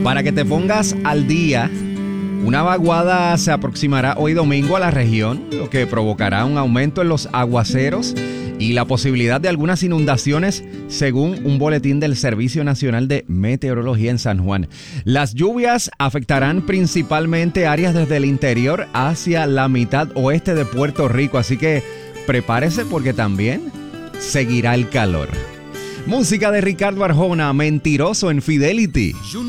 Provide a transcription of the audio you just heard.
Para que te pongas al día, una vaguada se aproximará hoy domingo a la región, lo que provocará un aumento en los aguaceros y la posibilidad de algunas inundaciones, según un boletín del Servicio Nacional de Meteorología en San Juan. Las lluvias afectarán principalmente áreas desde el interior hacia la mitad oeste de Puerto Rico, así que prepárese porque también seguirá el calor. Música de Ricardo Arjona, Mentiroso en Fidelity.